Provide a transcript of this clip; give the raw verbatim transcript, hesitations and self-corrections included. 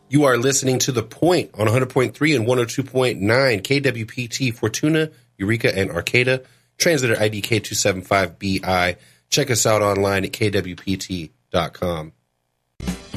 You are listening to The Point on one hundred point three and one oh two point nine K W P T, Fortuna, Eureka, and Arcata. Translator I D K two seven five B I. Check us out online at K W P T dot com.